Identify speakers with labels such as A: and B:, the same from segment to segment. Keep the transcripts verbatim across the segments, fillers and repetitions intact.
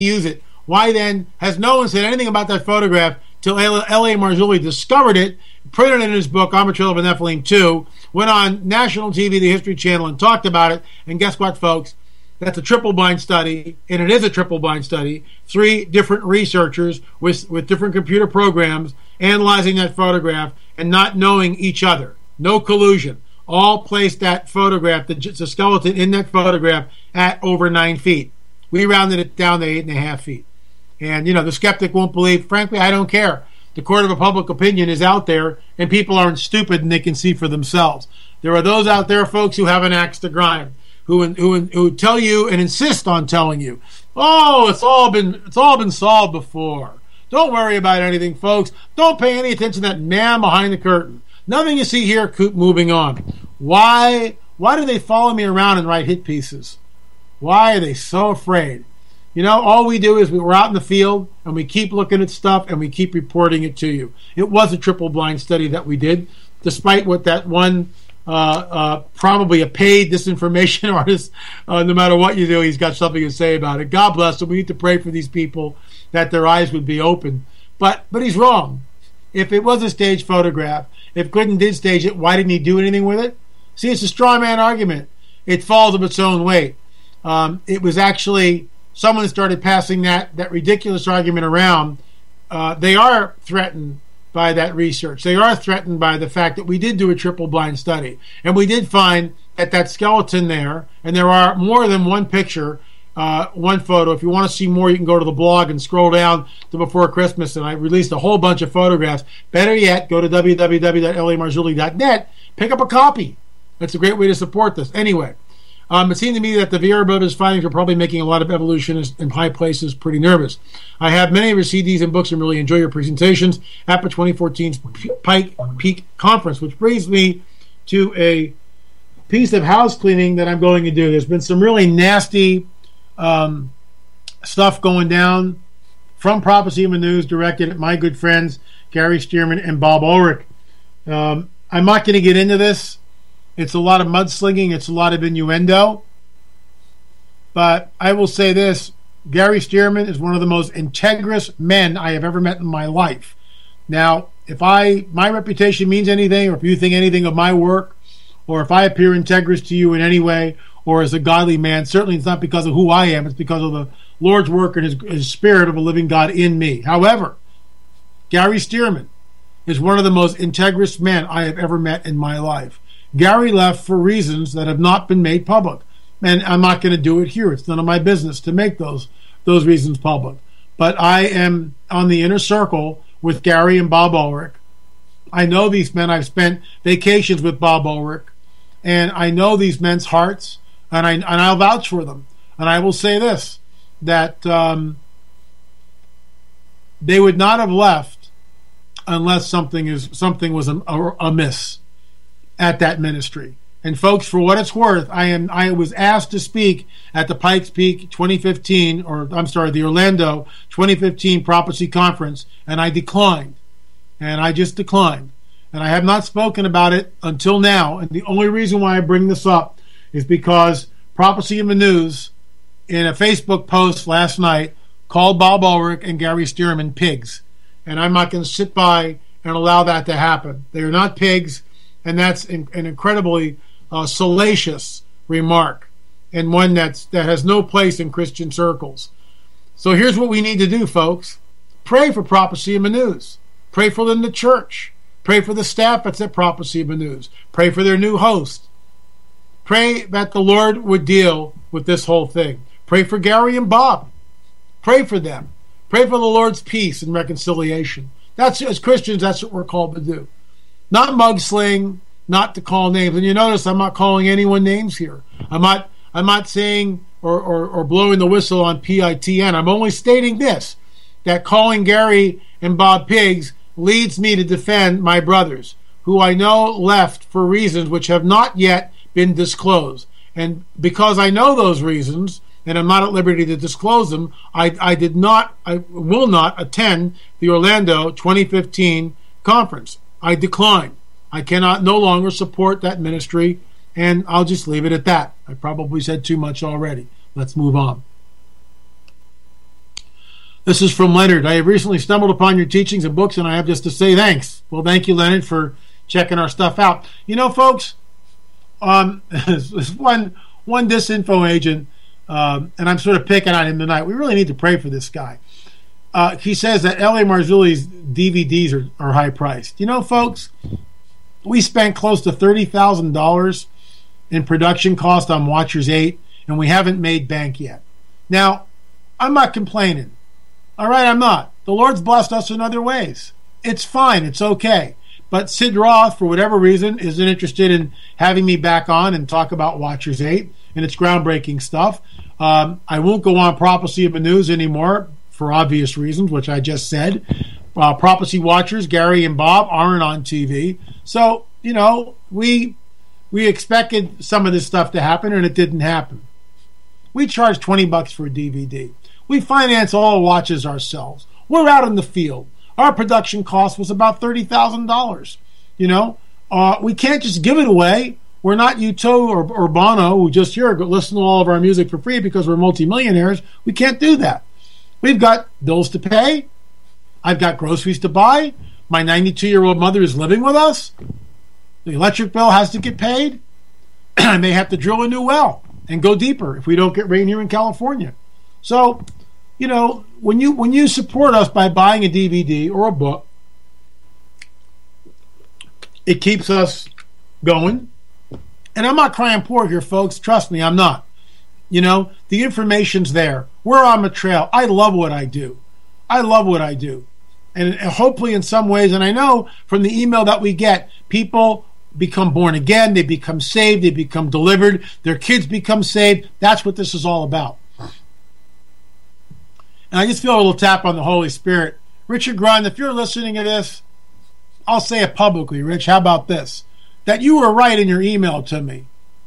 A: use it. Why then has no one said anything about that photograph till L A. Marzulli discovered it, printed it in his book, I'm a Trailer of Nephilim two, went on national T V, the History Channel, and talked about it. And guess what, folks? That's a triple-blind study, and it is a triple-blind study. Three different researchers with, with different computer programs analyzing that photograph and not knowing each other. No collusion. All placed that photograph, the, the skeleton in that photograph, at over nine feet. We rounded it down to eight and a half feet. And, you know, the skeptic won't believe. Frankly, I don't care. The court of a public opinion is out there, and people aren't stupid, and they can see for themselves. There are those out there, folks, who have an axe to grind, who who who tell you and insist on telling you, oh, it's all been it's all been solved before. Don't worry about anything, folks. Don't pay any attention to that man behind the curtain. Nothing you see here. Moving on. Why why do they follow me around and write hit pieces? Why are they so afraid? You know, all we do is we, we're out in the field and we keep looking at stuff and we keep reporting it to you. It was a triple blind study that we did, despite what that one, uh, uh, probably a paid disinformation artist, uh, no matter what you do, he's got something to say about it. God bless him. We need to pray for these people that their eyes would be open. But but he's wrong. If it was a staged photograph, if Gooden did stage it, why didn't he do anything with it? See, it's a straw man argument. It falls of its own weight. Um, it was actually... Someone started passing that, that ridiculous argument around. Uh, they are threatened by that research. They are threatened by the fact that we did do a triple blind study. And we did find that that skeleton there, and there are more than one picture, uh, one photo. If you want to see more, you can go to the blog and scroll down to Before Christmas, and I released a whole bunch of photographs. Better yet, go to w w w dot l a marzulli dot net, pick up a copy. That's a great way to support this. Anyway. Um, it seemed to me that the Vieira Brothers' findings are probably making a lot of evolutionists in high places pretty nervous. I have many of your C Ds and books and really enjoy your presentations at the twenty fourteen Pike Peak Conference, which brings me to a piece of house cleaning that I'm going to do. There's been some really nasty um, stuff going down from Prophecy in the News directed at my good friends Gary Stearman and Bob Ulrich. Um, I'm not going to get into this. It's a lot of mudslinging. It's a lot of innuendo. But I will say this. Gary Stearman is one of the most integrous men I have ever met in my life. Now, if I my reputation means anything, or if you think anything of my work, or if I appear integrous to you in any way, or as a godly man, certainly it's not because of who I am. It's because of the Lord's work and his, his spirit of a living God in me. However, Gary Stearman is one of the most integrous men I have ever met in my life. Gary left for reasons that have not been made public. And I'm not going to do it here. It's none of my business to make those those reasons public. But I am on the inner circle with Gary and Bob Ulrich. I know these men. I've spent vacations with Bob Ulrich. And I know these men's hearts. And, I, and I'll vouch for them. And I will say this, that um, they would not have left unless something is something was amiss at that ministry. And folks, for what it's worth, I am I was asked to speak at the Pikes Peak twenty fifteen, or I'm sorry, the Orlando twenty fifteen Prophecy Conference, and I declined. And I just declined. And I have not spoken about it until now. And the only reason why I bring this up is because Prophecy in the News, in a Facebook post last night, called Bob Ulrich and Gary Stearman pigs. And I'm not going to sit by and allow that to happen. They are not pigs. And that's an incredibly uh, salacious remark, and one that's, that has no place in Christian circles. So here's what we need to do, folks. Pray for Prophecy in the News. Pray for them in the church. Pray for the staff that's at Prophecy in the News. Pray for their new host. Pray that the Lord would deal with this whole thing. Pray for Gary and Bob. Pray for them. Pray for the Lord's peace and reconciliation. That's, as Christians, that's what we're called to do. Not mugsling, not to call names. And you notice I'm not calling anyone names here. I'm not I'm not saying or, or, or blowing the whistle on P I T N. I'm only stating this, that calling Gary and Bob pigs leads me to defend my brothers, who I know left for reasons which have not yet been disclosed. And because I know those reasons, and I'm not at liberty to disclose them, I, I did not, I will not attend the Orlando twenty fifteen conference. I decline. I cannot no longer support that ministry, and I'll just leave it at that. I probably said too much already. Let's move on. This is from Leonard. I have recently stumbled upon your teachings and books, and I have just to say thanks. Well, thank you, Leonard, for checking our stuff out. You know, folks, um, one one disinfo agent, um, and I'm sort of picking on him tonight. We really need to pray for this guy. Uh, he says that L A. Marzulli's D V Ds are, are high priced. You know, folks, we spent close to thirty thousand dollars in production cost on Watchers eight, and we haven't made bank yet. Now, I'm not complaining. All right, I'm not. The Lord's blessed us in other ways. It's fine. It's okay. But Sid Roth, for whatever reason, isn't interested in having me back on and talk about Watchers eight and its groundbreaking stuff. Um, I won't go on Prophecy of the News anymore for obvious reasons, which I just said. Uh, Prophecy Watchers, Gary and Bob, aren't on T V. So, you know, we we expected some of this stuff to happen, and it didn't happen. We charge twenty bucks for a D V D. We finance all watches ourselves. We're out in the field. Our production cost was about thirty thousand dollars. You know, uh, we can't just give it away. We're not U two or, or Bono, who just here listen to all of our music for free because we're multimillionaires. We can't do that. We've got bills to pay. I've got groceries to buy. My ninety-two-year-old mother is living with us. The electric bill has to get paid. I may have to drill a new well and go deeper if we don't get rain here in California. So, you know, when you when you support us by buying a D V D or a book, it keeps us going. And I'm not crying poor here, folks. Trust me, I'm not. You know, the information's there. We're on the trail. I love what I do. I love what I do. And hopefully in some ways, and I know from the email that we get, people become born again, they become saved, they become delivered, their kids become saved. That's what this is all about. And I just feel a little tap on the Holy Spirit. Richard Grund, if you're listening to this, I'll say it publicly, Rich. How about this? That you were right in your email to me.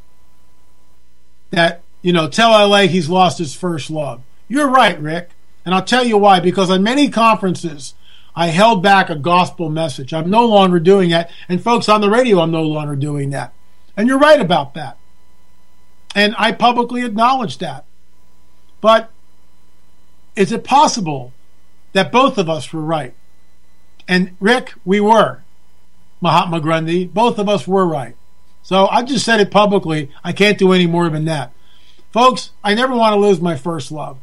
A: That, you know, tell L A he's lost his first love. You're right, Rick. And I'll tell you why. Because on many conferences, I held back a gospel message. I'm no longer doing that. And folks on the radio, I'm no longer doing that. And you're right about that. And I publicly acknowledge that. But is it possible that both of us were right? And Rick, we were. Mahatma Gandhi, both of us were right. So I just said it publicly. I can't do any more than that. Folks, I never want to lose my first love.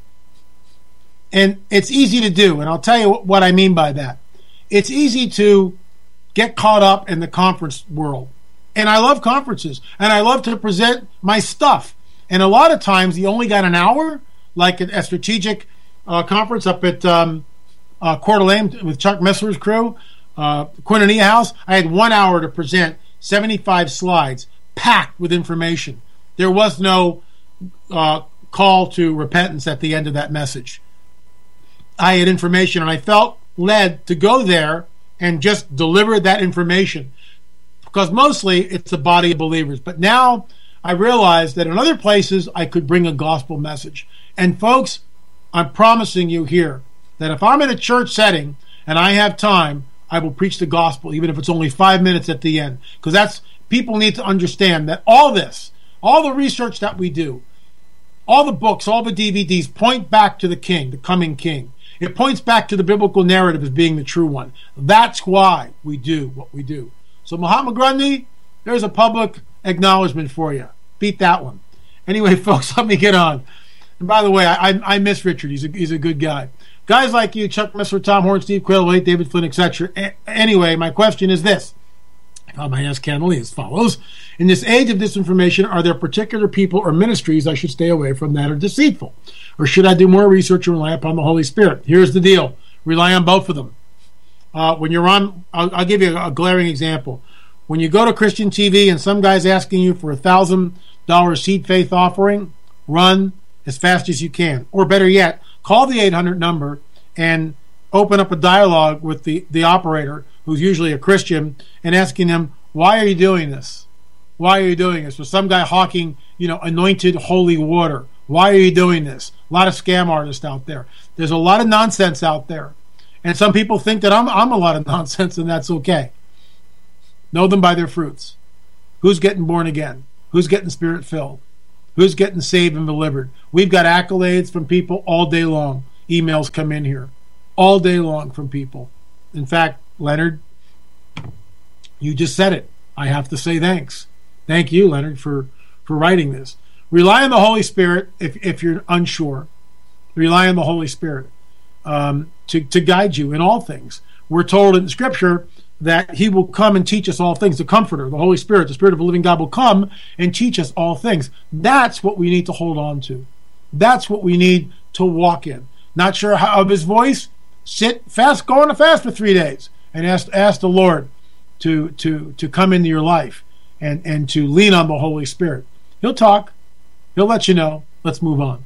A: And it's easy to do, and I'll tell you what I mean by that. It's easy to get caught up in the conference world. And I love conferences, and I love to present my stuff. And a lot of times, you only got an hour, like at a strategic uh, conference up at um, uh, Coeur d'Alene with Chuck Missler's crew, uh, Koinonia House. I had one hour to present seventy-five slides, packed with information. There was no uh, call to repentance at the end of that message. I had information, and I felt led to go there and just deliver that information, because mostly it's a body of believers. But now I realize that in other places I could bring a gospel message. And folks, I'm promising you here that if I'm in a church setting and I have time, I will preach the gospel, even if it's only five minutes at the end. Because that's, people need to understand that all this, all the research that we do, all the books, all the D V Ds point back to the King, the coming King. It points back to the biblical narrative as being the true one. That's why we do what we do. So Mahatma Gandhi, there's a public acknowledgement for you. Beat that one. Anyway, folks, let me get on. And by the way, I, I, I miss Richard. He's a, he's a good guy. Guys like you, Chuck Missler, Tom Horn, Steve Quayle, Wade, David Flynn, et cetera. A- anyway, my question is this. I might ask candidly as follows. In this age of disinformation, are there particular people or ministries I should stay away from that are deceitful? Or should I do more research and rely upon the Holy Spirit? Here's the deal. Rely on both of them. Uh, when you're on, I'll, I'll give you a, a glaring example. When you go to Christian T V and some guy's asking you for a one thousand dollars seed faith offering, run as fast as you can. Or better yet, call the eight hundred number and open up a dialogue with the, the operator, who's usually a Christian, and asking them, why are you doing this? Why are you doing this? With some guy hawking, you know, anointed holy water. Why are you doing this? A lot of scam artists out there. There's a lot of nonsense out there. And some people think that I'm, I'm a lot of nonsense, and that's okay. Know them by their fruits. Who's getting born again? Who's getting spirit-filled? Who's getting saved and delivered? We've got accolades from people all day long. emails come in here all day long from people. In fact, Leonard, you just said it. I have to say thanks. Thank you, Leonard, for, for writing this. Rely on the Holy Spirit if, if you're unsure. Rely on the Holy Spirit um, to, to guide you in all things. We're told in Scripture that he will come and teach us all things. The Comforter, the Holy Spirit, the Spirit of the living God will come and teach us all things. That's what we need to hold on to. That's what we need to walk in. Not sure how of his voice? Sit, fast, go on a fast for three days and ask ask the Lord to to to come into your life and, and to lean on the Holy Spirit. He'll talk. He'll let you know. Let's move on.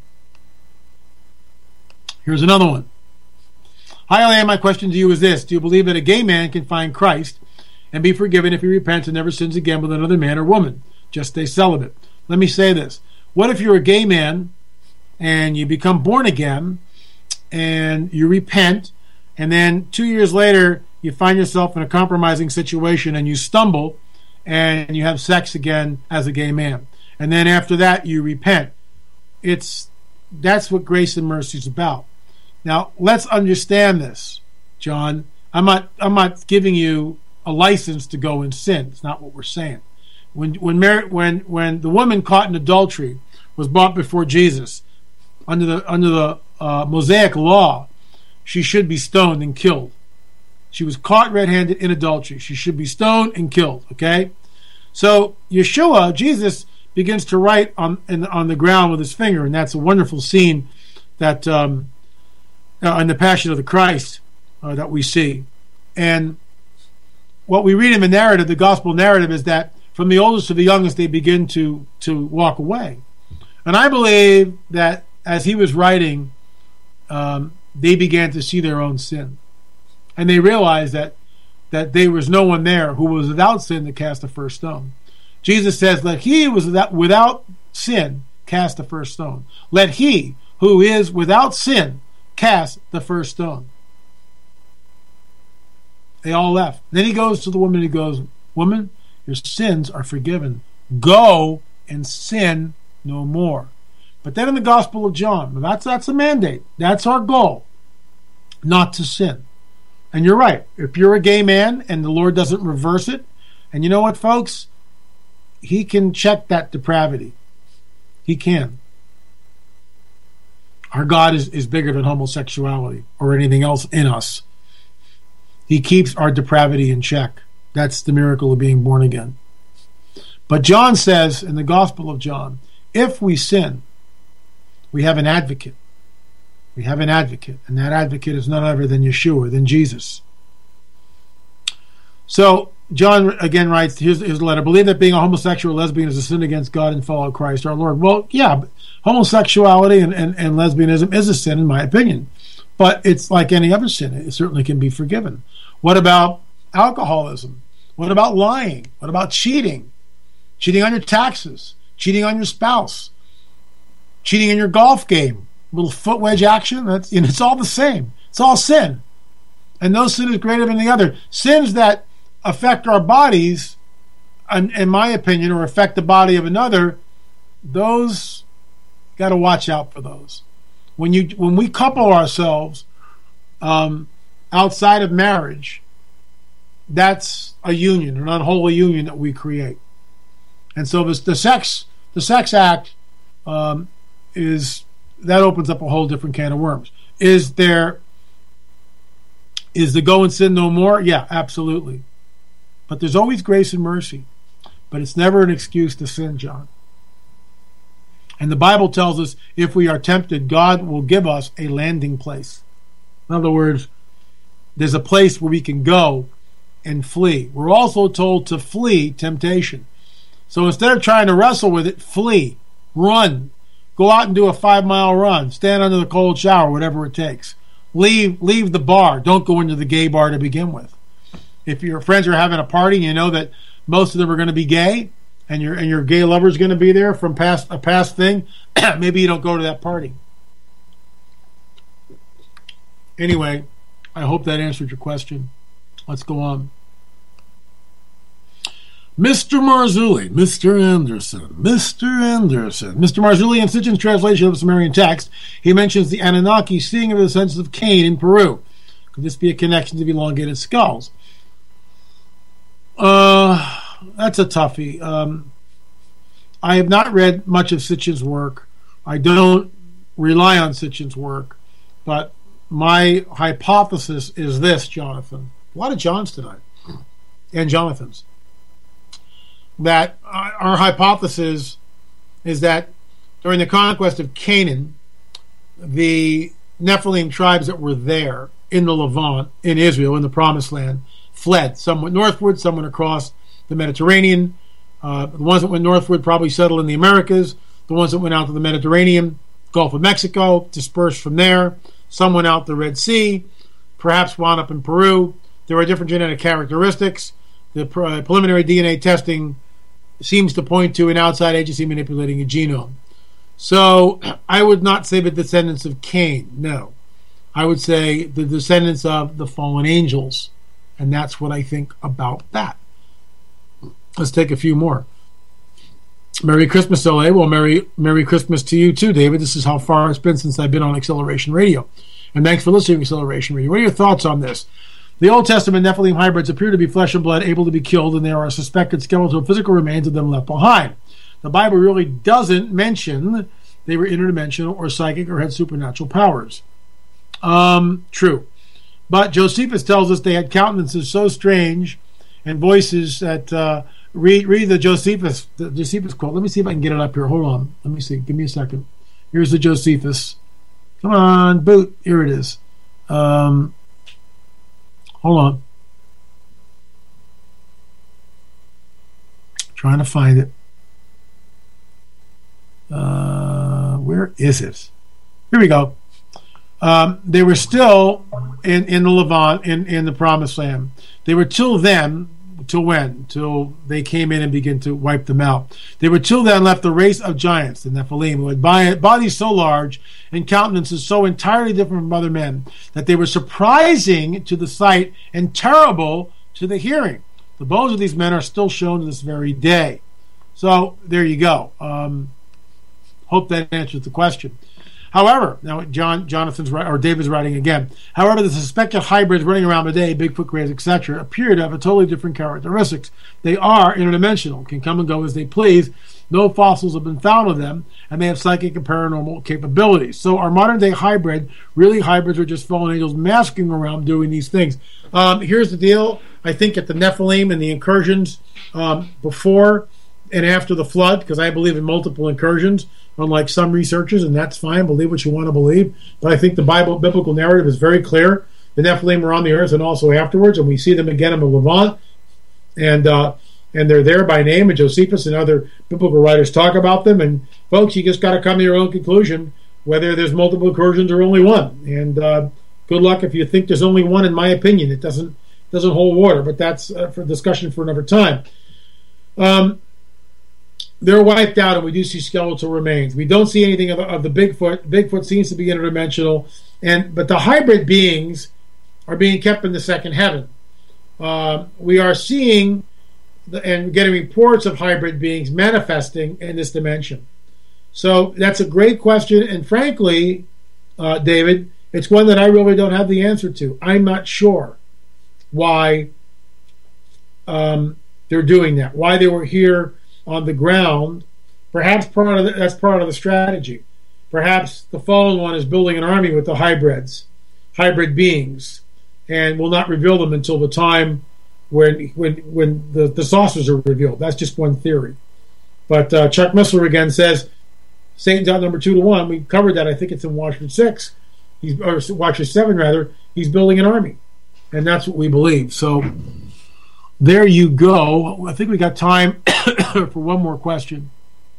A: Here's another one. Hi, Elaine, my question to you is this. Do you believe that a gay man can find Christ and be forgiven if he repents and never sins again with another man or woman? Just stay celibate. Let me say this. What if you're a gay man and you become born again and you repent, and then two years later you find yourself in a compromising situation and you stumble and you have sex again as a gay man? And then after that you repent. It's that's what grace and mercy is about. Now, let's understand this, John. I'm not I'm not giving you a license to go and sin. It's not what we're saying. When when Mary, when when the woman caught in adultery was brought before Jesus under the under the uh, Mosaic law, she should be stoned and killed. She was caught red-handed in adultery. She should be stoned and killed. Okay, so Yeshua, Jesus, begins to write on in, on the ground with his finger, and that's a wonderful scene that. Um, Uh, in the Passion of the Christ uh, that we see. And what we read in the narrative, the gospel narrative, is that from the oldest to the youngest, they begin to, to walk away. And I believe that as he was writing, um, they began to see their own sin. And they realized that, that there was no one there who was without sin to cast the first stone. Jesus says, let he who was without, without sin cast the first stone. Let he who is without sin cast the first stone. They all left. Then he goes to the woman and he goes, woman, your sins are forgiven. Go and sin no more. But then in the Gospel of John, that's that's a mandate. That's our goal, not to sin. And you're right. If you're a gay man and the Lord doesn't reverse it, and you know what, folks? He can check that depravity. He can. Our God is, is bigger than homosexuality or anything else in us. He keeps our depravity in check. That's the miracle of being born again. But John says in the Gospel of John, if we sin, we have an advocate. We have an advocate, and that advocate is none other than Yeshua, than Jesus. So John again writes, here's his letter, believe that being a homosexual or lesbian is a sin against God and follow Christ our Lord. Well, yeah, but homosexuality and, and, and lesbianism is a sin in my opinion, but it's like any other sin. It certainly can be forgiven. What about alcoholism? What about lying? What about cheating? Cheating on your taxes, cheating on your spouse, cheating in your golf game, a little foot wedge action, that's, you know, it's all the same. It's all sin. And no sin is greater than the other. Sins that affect our bodies, in, in my opinion, or affect the body of another, those got to watch out for those. When you when we couple ourselves um, outside of marriage, that's a union, an unholy union that we create. And so this, the sex the sex act um, is that opens up a whole different can of worms. Is there is the go and sin no more? Yeah, absolutely. But there's always grace and mercy. But it's never an excuse to sin, John. And the Bible tells us if we are tempted, God will give us a landing place. In other words, there's a place where we can go and flee. We're also told to flee temptation. So instead of trying to wrestle with it, flee, run, go out and do a five-mile run, stand under the cold shower, whatever it takes. Leave, leave the bar. Don't go into the gay bar to begin with. If your friends are having a party and you know that most of them are going to be gay, and your and your gay lover is going to be there from past a past thing, maybe you don't go to that party. Anyway, I hope that answered your question. Let's go on. Mister Marzulli, Mister Anderson, Mister Anderson. Mister Marzulli, in Sitchin's translation of the Sumerian text, he mentions the Anunnaki seeing of the descendants of Cain in Peru. Could this be a connection to the elongated skulls? Uh, that's a toughie. Um, I have not read much of Sitchin's work. I don't rely on Sitchin's work, but my hypothesis is this, Jonathan. A lot of Johns tonight, and Jonathans. That our hypothesis is that during the conquest of Canaan, the Nephilim tribes that were there in the Levant, in Israel, in the Promised Land, fled. Some went northward, some went across the Mediterranean. Uh, the ones that went northward probably settled in the Americas. The ones that went out to the Mediterranean, Gulf of Mexico, dispersed from there. Some went out the Red Sea, perhaps wound up in Peru. There are different genetic characteristics. The pre- preliminary D N A testing seems to point to an outside agency manipulating a genome. So I would not say the descendants of Cain, no. I would say the descendants of the fallen angels, and that's what I think about that. Let's take a few more. Merry Christmas, L A. Well, Merry, Merry Christmas to you too, David. This is how far it's been since I've been on Acceleration Radio. And thanks for listening to Acceleration Radio. What are your thoughts on this? The Old Testament Nephilim hybrids appear to be flesh and blood, able to be killed, and there are suspected skeletal physical remains of them left behind. The Bible really doesn't mention they were interdimensional or psychic or had supernatural powers. Um, true. But Josephus tells us they had countenances so strange and voices that... Uh, read read the Josephus, the Josephus quote. Let me see if I can get it up here. Hold on. Let me see. Give me a second. Here's the Josephus. Come on, boot. Here it is. Um... Hold on. Trying to find it. Uh, where is it? Here we go. Um, they were still in, in the Levant, in, in the Promised Land. They were till then, till when? Till they came in and began to wipe them out. They were till then left the race of giants, the Nephilim, who had bodies so large and countenances so entirely different from other men that they were surprising to the sight and terrible to the hearing. The bones of these men are still shown to this very day. So there you go. Um, hope that answers the question. However, now John Jonathan's or David's writing again. However, the suspected hybrids running around today, Bigfoot, Greys, et cetera, appear to have a totally different characteristics. They are interdimensional, can come and go as they please. No fossils have been found of them, and they have psychic and paranormal capabilities. So our modern-day hybrid, really hybrids are just fallen angels masking around doing these things. Um, here's the deal. I think at the Nephilim and the incursions um, before and after the flood, because I believe in multiple incursions, unlike some researchers, and that's fine. Believe what you want to believe. But I think the Bible biblical narrative is very clear. The Nephilim were on the earth and also afterwards, and we see them again in the Levant. And uh, and they're there by name, and Josephus and other biblical writers talk about them. And folks, you just got to come to your own conclusion whether there's multiple incursions or only one. And uh, good luck if you think there's only one. In my opinion, it doesn't doesn't hold water. But that's uh, for discussion for another time. Um, they're wiped out, and we do see skeletal remains. We don't see anything of, of the Bigfoot. Bigfoot seems to be interdimensional, and but the hybrid beings are being kept in the second heaven. Uh, we are seeing the, and getting reports of hybrid beings manifesting in this dimension. So that's a great question, and frankly, uh, David, it's one that I really don't have the answer to. I'm not sure why um, they're doing that, why they were here on the ground. Perhaps part of the, that's part of the strategy. Perhaps the fallen one is building an army with the hybrids, hybrid beings, and will not reveal them until the time when when when the, the saucers are revealed. That's just one theory. But uh, Chuck Missler again says Satan's out number two to one. We covered that. I think it's in Watcher six. He's or Watcher seven rather. He's building an army, and that's what we believe. So there you go. I think we got time for one more question.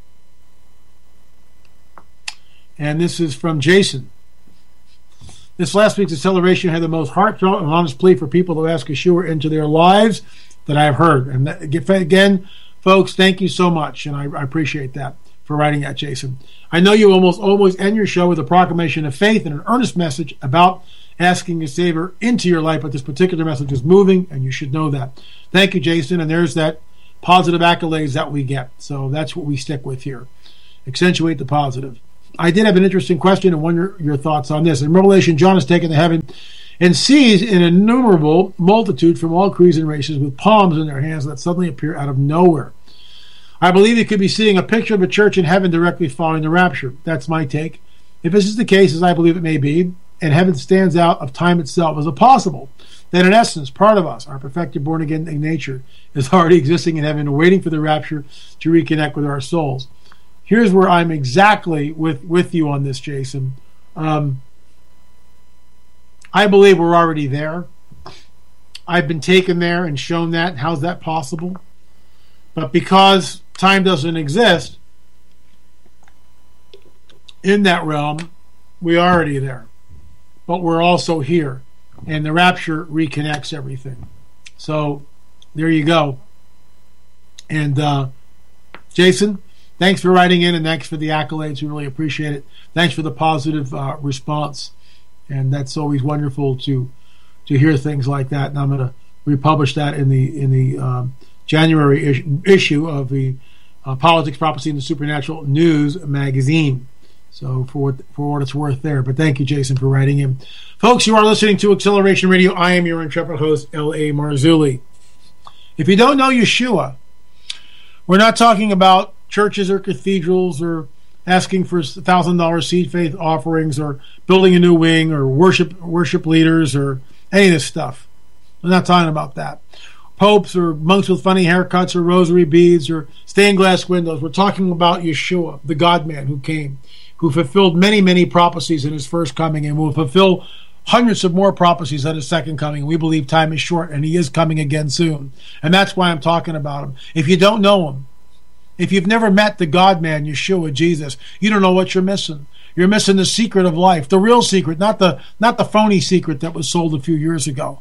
A: And this is from Jason. This last week's acceleration had the most heartfelt and honest plea for people to ask Yeshua into their lives that I've heard. And that, again, folks, thank you so much. And I, I appreciate that for writing that, Jason. I know you almost always end your show with a proclamation of faith and an earnest message about asking a Savior into your life, but this particular message is moving, and you should know that. Thank you, Jason. And there's that positive accolades that we get. So that's what we stick with here. Accentuate the positive. I did have an interesting question and wonder your thoughts on this. In Revelation, John is taken to heaven and sees an innumerable multitude from all creeds and races with palms in their hands that suddenly appear out of nowhere. I believe he could be seeing a picture of a church in heaven directly following the rapture. That's my take. If this is the case, as I believe it may be, and heaven stands out of time itself, is it possible that in essence, part of us, our perfected born-again nature, is already existing in heaven, waiting for the rapture to reconnect with our souls? Here's where I'm exactly with, with you on this, Jason. Um, I believe we're already there. I've been taken there and shown that. How's that possible? But because time doesn't exist in that realm, we're already there. But we're also here. And the rapture reconnects everything. So there you go. And uh, Jason, thanks for writing in and thanks for the accolades. We really appreciate it. Thanks for the positive uh, response. And that's always wonderful to to hear things like that. And I'm going to republish that in the in the um, January ish, issue of the uh, Politics, Prophecy, and the Supernatural News magazine. So for what, for what it's worth there. But thank you, Jason, for writing in. Folks, you are listening to Acceleration Radio. I am your intrepid host, L A. Marzulli. If you don't know Yeshua, we're not talking about churches or cathedrals or asking for one thousand dollars seed faith offerings or building a new wing or worship worship leaders or any of this stuff. We're not talking about that. Popes or monks with funny haircuts or rosary beads or stained glass windows. We're talking about Yeshua, the God-man who came, who fulfilled many, many prophecies in his first coming and will fulfill hundreds of more prophecies at his second coming. We believe time is short and he is coming again soon. And that's why I'm talking about him. If you don't know him, if you've never met the God-man, Yeshua, Jesus, you don't know what you're missing. You're missing the secret of life, the real secret, not the not the phony secret that was sold a few years ago,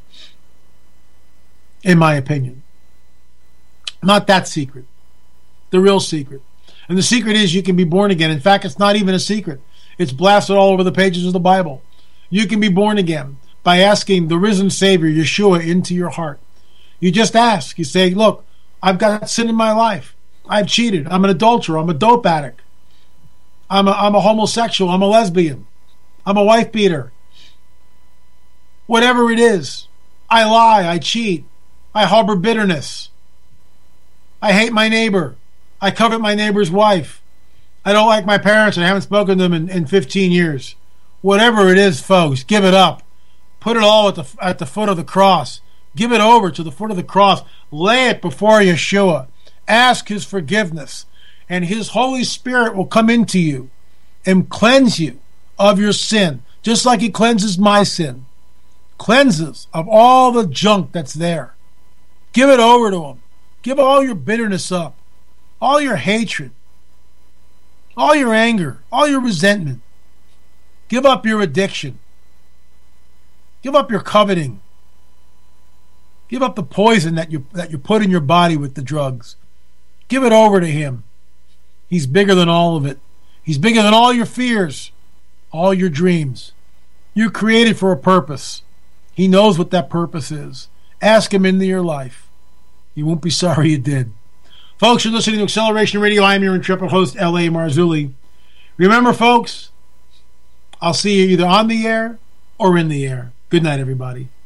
A: in my opinion. Not that secret. The real secret. And the secret is you can be born again. In fact, it's not even a secret. It's blasted all over the pages of the Bible. You can be born again by asking the risen Savior, Yeshua, into your heart. You just ask. You say, look, I've got sin in my life. I've cheated. I'm an adulterer. I'm a dope addict. I'm a, I'm a homosexual. I'm a lesbian. I'm a wife beater. Whatever it is. I lie. I cheat. I harbor bitterness. I hate my neighbor. I covet my neighbor's wife. I don't like my parents and I haven't spoken to them in, in fifteen years. Whatever it is, folks, give it up. Put it all at the, at the foot of the cross. Give it over to the foot of the cross. Lay it before Yeshua. Ask his forgiveness, and his Holy Spirit will come into you and cleanse you of your sin, just like he cleanses my sin. Cleanses of all the junk that's there. Give it over to him. Give all your bitterness up, all your hatred, all your anger, all your resentment. Give up your addiction. Give up your coveting. Give up the poison that you that you put in your body with the drugs. Give it over to him. He's bigger than all of it. He's bigger than all your fears, all your dreams. You're created for a purpose. He knows what that purpose is. Ask him into your life. You won't be sorry you did. Folks, you're listening to Acceleration Radio. I'm your intrepid host, L A. Marzulli. Remember, folks, I'll see you either on the air or in the air. Good night, everybody.